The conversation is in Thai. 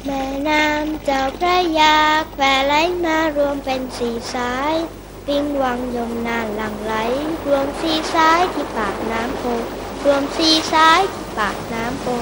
แม่น้ำเจ้าพระยาแควไหลมารวมเป็นสี่สายวิ่งวังยมนานหลั่งไหลรวมสี่สายที่ปากน้ำโพรวมสี่สายที่ปากน้ำโพ